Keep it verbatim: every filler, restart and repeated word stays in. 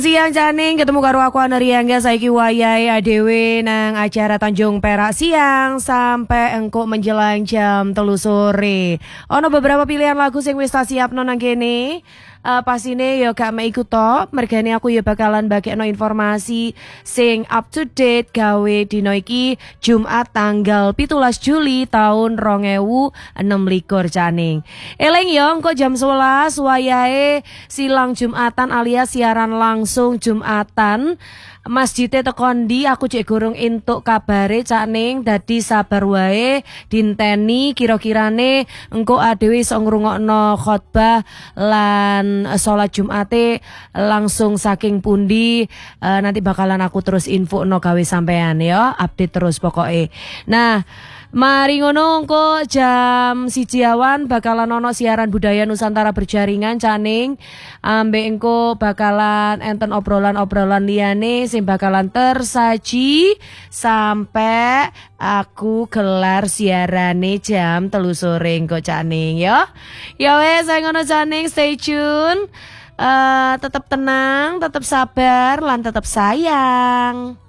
Siang Janing ketemu karo aku Anariangga saiki wayahe adewe nang acara Tanjung Perak siang sampai engko menjelang jam telu sore. Ono beberapa pilihan lagu sing wis tak siapno nang kene. Uh, pasine ya gak mek iku tok, mergane aku ya bakalan bagekno informasi sing up to date gawe dino iki Jumat tanggal pitulas Juli tahun rong ewu enem likur Janing. Eling yo engko jam sewelas wayahe silang Jumatan alias siaran langsung Jumatan. Masjidnya tekondi aku cek gurung entuk kabare Caning dadi sabar wae dinteni kira-kirane engko adewe iso ngrungokno khotbah lan sholat Jumate langsung saking pundi. uh, nanti bakalan aku terus info no gawe sampean ya, update terus pokoknya. Nah, mari ngono engko jam siji awan bakalan ono siaran budaya Nusantara berjaringan Caning. Ambek engko bakalan enten obrolan-obrolan liyane sing bakalan tersaji sampai aku gelar siarane jam telu sore engko Caning ya. Ya wes saya ngono Caning, stay tune. Uh, tetap tenang, tetap sabar, lan tetap sayang.